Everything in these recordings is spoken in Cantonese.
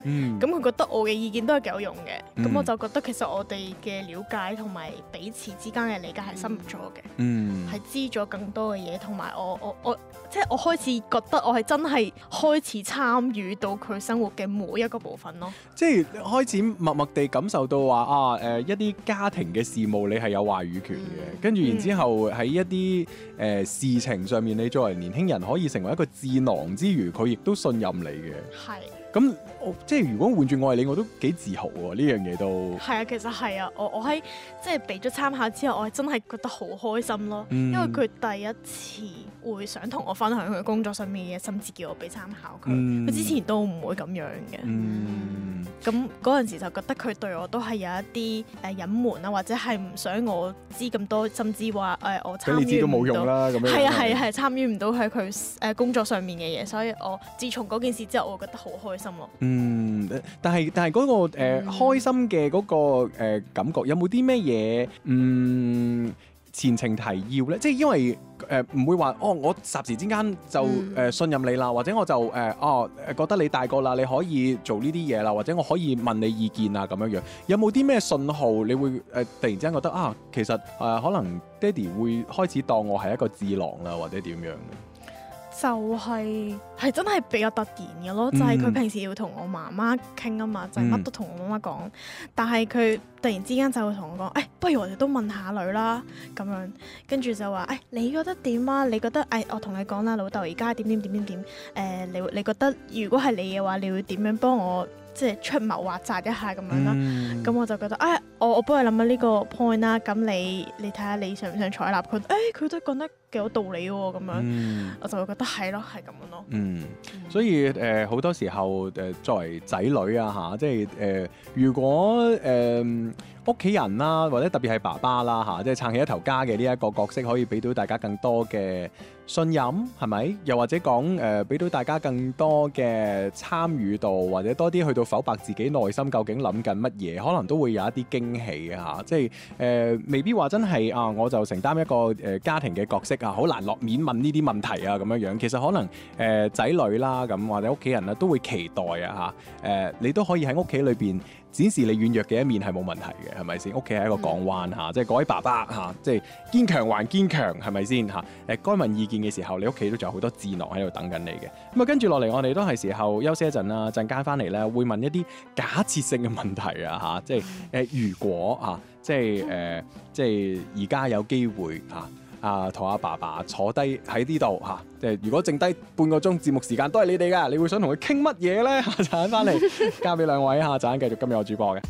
咁佢覺得我嘅意見都係幾有用嘅，咁我就覺得其實我哋嘅了解同埋彼此之間嘅理解係深入咗嘅，係知咗更多嘅嘢，同埋我即係我開始覺得我係真係開始參與到佢生活嘅每一個部分咯， 即係開始默默地感受到話一啲家庭嘅事務你係有話語權嘅，跟住然之後喺一啲事情上面，你作為年輕人可以成為一個智囊之餘，佢亦都信任你嘅。係。咁即係如果換轉我係你，我都幾自豪喎！呢樣嘢都係啊， 其實係啊，我喺即係俾咗參考之後，我係真係覺得好開心咯，因為佢第一次會想同我分享佢工作上面嘅嘢，甚至叫我俾參考佢。佢之前都唔會咁樣嘅。咁嗰陣時就覺得佢對我都係有一啲隱瞞啊，或者係唔想我知咁多，甚至話我參與唔到。俾你知都冇用啦，咁樣。係參與唔到喺佢工作上面嘅嘢，所以我自從嗰件事之後，我覺得好開心咯。 但係嗰個開心嘅嗰個感覺，有冇啲咩嘢前情提要咧？即係因為唔會話我霎時之間就信任你啦，或者我就覺得你大個啦，你可以做呢啲嘢啦，或者我可以問你意見啊咁樣樣。有冇啲咩信號你會突然之間覺得其實可能爹哋會開始當我係一個智囊啦，或者點樣？ 就係真係比較突然嘅咯，就係佢平時要同我媽媽傾啊嘛，就係乜都同我媽媽講，但係佢突然之間就會同我講，不如我哋都問下女啦咁樣，跟住就話你覺得點啊？你覺得我同你講啦，老豆而家點，你覺得如果係你嘅話，你會點樣幫我即係出謀劃策一下咁樣啦？咁我就覺得我幫你諗下呢個 point 啦，咁你睇下你想唔想採納佢？佢都講得幾有道理喎，咁樣我就會覺得係咯，係咁樣咯。 所以好多時候作為仔女啊即係如果屋企人啦，或者特別係爸爸啦即係撐起一頭家嘅呢一個角色，可以俾到大家更多嘅信任，係咪？又或者講俾到大家更多嘅參與度，或者多啲去到剖白自己內心究竟諗緊乜嘢，可能都會有一啲驚喜嘅即係未必話真係我就承擔一個家庭嘅角色好難落面問呢啲問題咁樣樣。其實可能仔女啦咁或者屋企人啦都會期待你都可以喺屋企裏邊展示你軟弱嘅一面係冇問題嘅，係咪先？屋企係一個港灣即係各位爸爸即係堅強還堅強，係咪先該問意見嘅時候，你屋企都仲有好多智囊喺度等緊你嘅。咁跟住落嚟，我哋都係時候休息一陣啦，陣間翻嚟咧會問一啲假設性嘅問題即係如果即係而家有機會同阿爸坐低喺呢度即係如果剩低半個鐘節目時間都係你哋㗎，你會想同佢傾乜嘢咧？陣間翻嚟交俾兩位陣間繼續今日我主播嘅。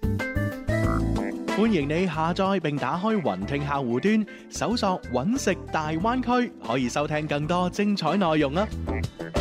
歡迎你下載並打開雲聽客戶端，搜索揾食大灣區，可以收聽更多精彩內容啊！